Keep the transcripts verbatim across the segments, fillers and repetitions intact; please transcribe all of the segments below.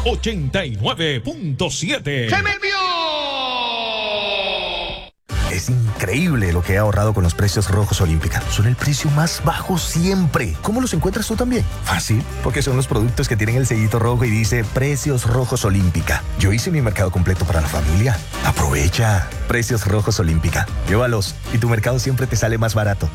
ochenta y nueve punto siete. ¡Se me envió! Es increíble lo que he ahorrado con los precios rojos Olímpica. Son el precio más bajo siempre. ¿Cómo los encuentras tú también? Fácil, porque son los productos que tienen el sellito rojo y dice Precios Rojos Olímpica. Yo hice mi mercado completo para la familia. Aprovecha. Precios Rojos Olímpica. Llévalos y tu mercado siempre te sale más barato.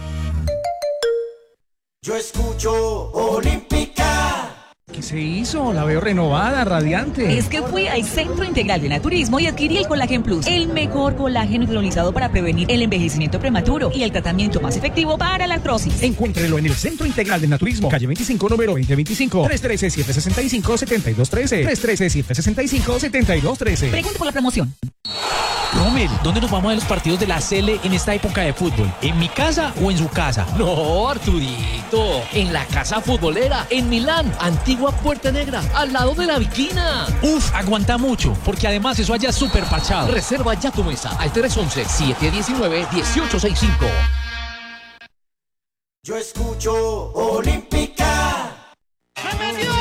Yo escucho Olímpica. ¿Qué se hizo? La veo renovada, radiante. Es que fui al Centro Integral de Naturismo y adquirí el Colágeno Plus, el mejor colágeno hidrolizado para prevenir el envejecimiento prematuro y el tratamiento más efectivo para la artrosis. Encuéntrelo en el Centro Integral de Naturismo, calle veinticinco, número veinte veinticinco, tres uno tres, siete seis cinco, siete dos uno tres, tres uno tres, siete seis cinco, siete dos uno tres. Pregunte por la promoción. Rommel, ¿dónde nos vamos a ver los partidos de la C L en esta época de fútbol? ¿En mi casa o en su casa? No, Arturito, en la casa futbolera, en Milán, antigua Puerta Negra, al lado de la Viquina. Uf, aguanta mucho, porque además eso allá es súper parchado. Reserva ya tu mesa al tres once, siete diecinueve, dieciocho sesenta y cinco. Yo escucho Olímpica. ¡Se me dio!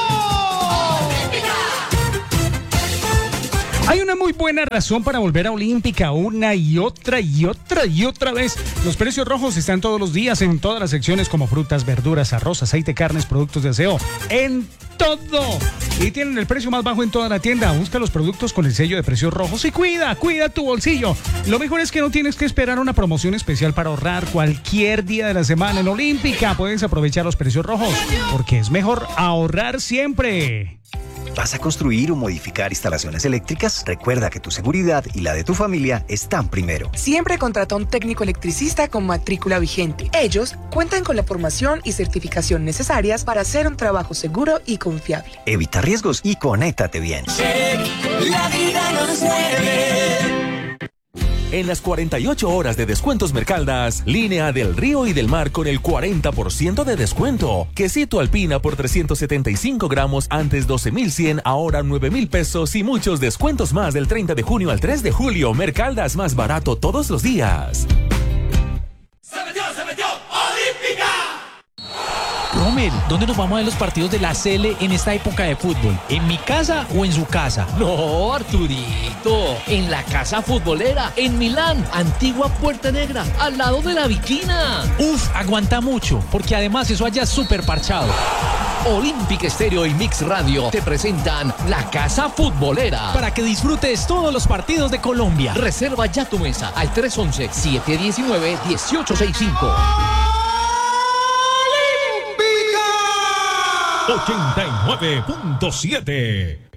Hay una muy buena razón para volver a Olímpica una y otra y otra y otra vez. Los precios rojos están todos los días en todas las secciones como frutas, verduras, arroz, aceite, carnes, productos de aseo. En todo. Y tienen el precio más bajo en toda la tienda. Busca los productos con el sello de precios rojos y cuida, cuida tu bolsillo. Lo mejor es que no tienes que esperar una promoción especial para ahorrar cualquier día de la semana en Olímpica. Puedes aprovechar los precios rojos porque es mejor ahorrar siempre. ¿Vas a construir o modificar instalaciones eléctricas? Recuerda que tu seguridad y la de tu familia están primero. Siempre contrata un técnico electricista con matrícula vigente. Ellos cuentan con la formación y certificación necesarias para hacer un trabajo seguro y confiable. Evita riesgos y conéctate bien. Check, la vida nos mueve. En las cuarenta y ocho horas de descuentos Mercaldas, línea del Río y del Mar con el cuarenta por ciento de descuento. Quesito alpina por trescientos setenta y cinco gramos, antes doce mil cien, ahora nueve mil pesos y muchos descuentos más del treinta de junio al tres de julio. Mercaldas, más barato todos los días. ¡Se metió, se metió! ¡Olímpica! Rommel, ¿dónde nos vamos a ver los partidos de la C L en esta época de fútbol? ¿En mi casa o en su casa? No, Arturito, en la casa futbolera, en Milán, antigua Puerta Negra, al lado de la Viquina. Uf, aguanta mucho, porque además eso allá es súper parchado. Olímpica Estéreo y Mix Radio te presentan la Casa Futbolera. Para que disfrutes todos los partidos de Colombia. Reserva ya tu mesa al tres once, siete diecinueve, dieciocho sesenta y cinco. ochenta y nueve punto siete.